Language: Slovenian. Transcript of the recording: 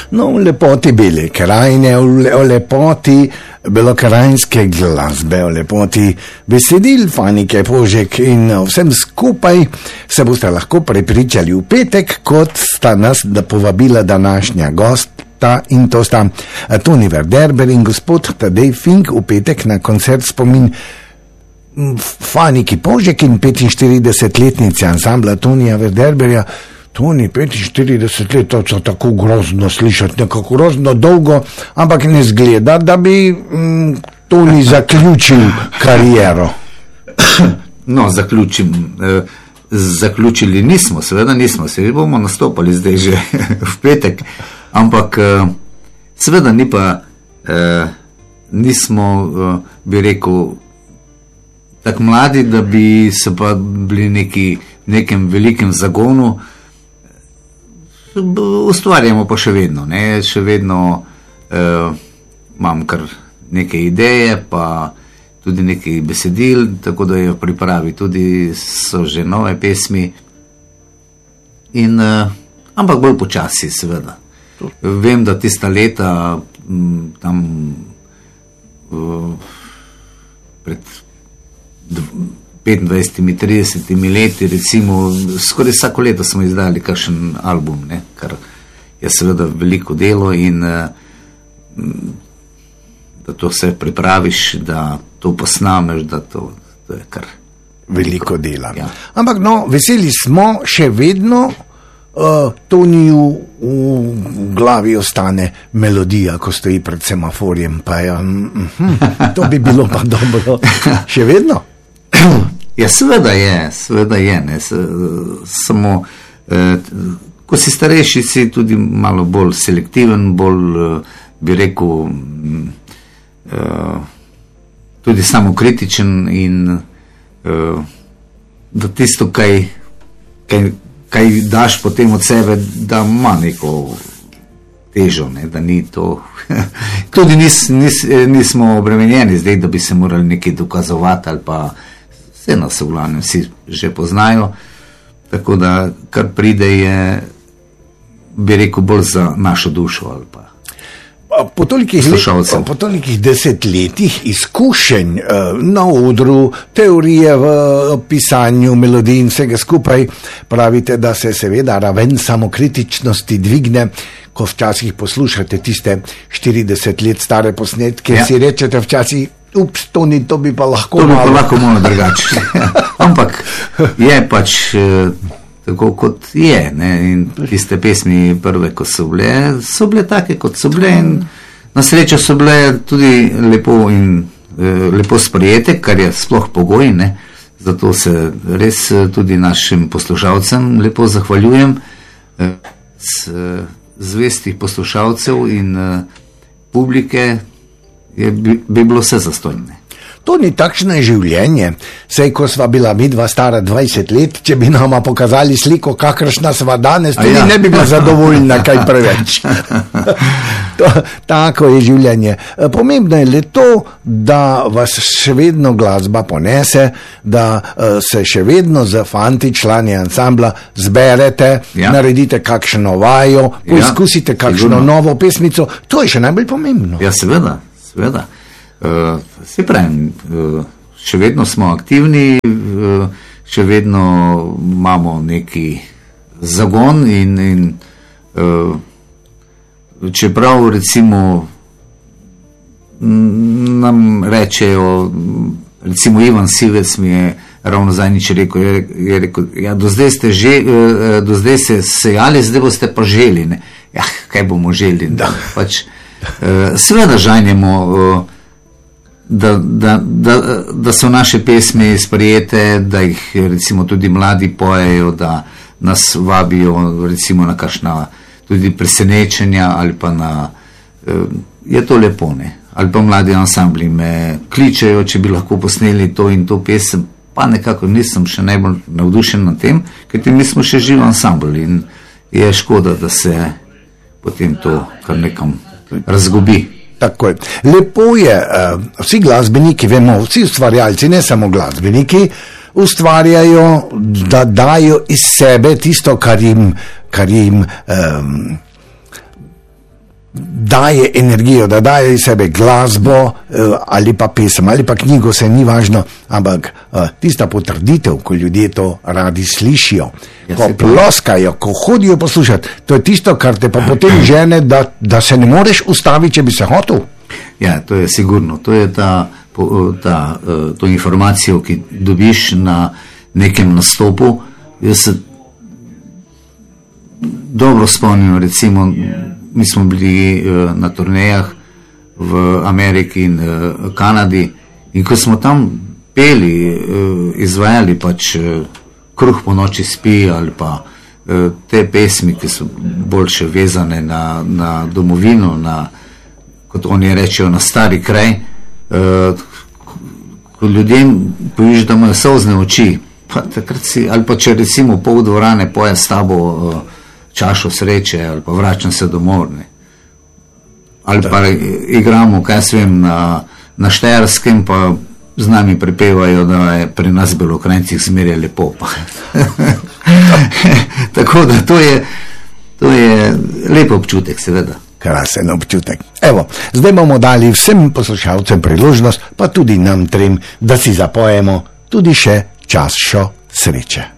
No, o lepoti Bele krajine, o lepoti belokrajinske glasbe, o lepoti besedil Fanike Požek in vsem skupaj se boste lahko prepričali v petek, kot sta nas povabila današnja gosta, in to sta Toni Verderber in gospod Tadej Fink v petek na koncert spomin Faniki Požek in 45-letnici ansambla Tonija Verderberja. Toni, 45 let, to so tako grozno slišati, nekako grozno dolgo, ampak ne zgleda, da bi Toni zaključil kariero. No, zaključili nismo, seveda nismo, se bomo nastopali zdaj že v petek, ampak seveda ni pa, nismo, bi rekel, tako mladi, da bi se pa bili nekem velikem zagonu. Ustvarjamo pa še vedno, ne? Še vedno imam kar neke ideje, pa tudi nekaj besedil, tako da jo pripravi, tudi so že nove pesmi, ampak bolj počasi, seveda. Vem, da tista leta tam pred 25-30 leti, recimo, skoraj vsako leto smo izdali kakšen album, ne, kar je seveda veliko delo in da to vse pripraviš, da to posnameš, da to je kar veliko dela. Ja. Ampak no, veseli smo, še vedno Toniju v glavi ostane melodija, ko stoji pred semaforjem, pa ja, to bi bilo pa dobro. Še vedno? Ja, seveda je, ne, samo, ko si starejši, si tudi malo bolj selektiven, bolj, bi rekel, tudi samokritičen in da tisto, kaj daš potem od sebe, da ima neko težo, ne, da ni to, tudi nismo obremenjeni zdaj, da bi se morali nekaj dokazovati ali pa vse nas v glavnem vsi že poznajo, tako da kar pride je, bi rekel, bolj za našo dušo ali pa po tolikih desetletjih izkušenj na odru, teorije v pisanju melodij in vsega skupaj, pravite, da se seveda raven samokritičnosti dvigne, ko včasih poslušate tiste 40 let stare posnetke, ja. Si rečete včasih, ups, Toni, to bi pa lahko malo drugače. Ampak je pač tako, kot je, ne? In tiste pesmi prve, ko so bile take, kot so bile, in na srečo so bile tudi lepo sprejete, kar je sploh pogoj, ne? Zato se res tudi našim poslušalcem lepo zahvaljujem, zvestih poslušalcev in publike bi bilo vse zastojne. To ni takšno življenje, saj ko sva bila midva stara 20 let, če bi nama pokazali sliko, kakršna sva danes, tudi ne bi bila zadovoljna kaj preveč. Tako je življenje. Pomembno je le to, da vas še vedno glasba ponese, da se še vedno za fanti, člani ansambla zberete, naredite kakšno vajo, poizkusite kakšno novo pesmico. To je še najbolj pomembno. Ja, seveda. Se pravim, še vedno smo aktivni, še vedno imamo neki zagon in čeprav recimo nam rečejo, recimo Ivan Sivec mi je ravno zadnjič rekel, ja, do zdaj ste sejali, zdaj boste pa želi, ne? Ja, kaj bomo želi, da pač seveda žanjemo, da so naše pesmi sprejete, da jih recimo tudi mladi pojejo, da nas vabijo recimo na kakšna tudi presenečenja ali pa na, je to lepo, ne? Ali pa mladi ansambli me kličejo, če bi lahko posneli to in to pesem, pa nekako nisem še najbolj navdušen na tem, ker mi smo še živ ansambl in je škoda, da se potem to kar nekam razgubi. Tako je. Lepo je, vsi glasbeniki, vemo, vsi ustvarjalci, ne samo glasbeniki, ustvarjajo, da dajo iz sebe tisto, kar jim daje energijo, da daje iz sebe glasbo ali pa pesem ali pa knjigo, se ni važno, ampak tista potrditev, ko ljudje to radi slišijo, ko ploskajo, ko hodijo poslušati, to je tisto, kar te pa potem žene, da se ne moreš ustaviti, če bi se hotel. Ja, to je sigurno, to je to informacijo, ki dobiš na nekem nastopu. Jaz se dobro spomnim, recimo, mi smo bili na turnejah v Ameriki in Kanadi in ko smo tam peli, izvajali pač Kruh po noči spi ali pa te pesmi, ki so boljše vezane na domovino, kot oni rečejo, na stari kraj, ko ljudem poviš, da imajo solzne oči, pa takrat ali pa če recimo pol dvorane poje s tabo čašo sreče ali pa vračam se domov, ne. Ali pa igramo, kaj jaz vem, na Štajerskem, pa z nami prepevajo, da je pri nas Belokranjcih zmeraj lepo. Tako da to je lep občutek, seveda. Krasen občutek. Evo, zdaj bomo dali vsem poslušalcem priložnost, pa tudi nam trem, da si zapojemo tudi še čašo sreče.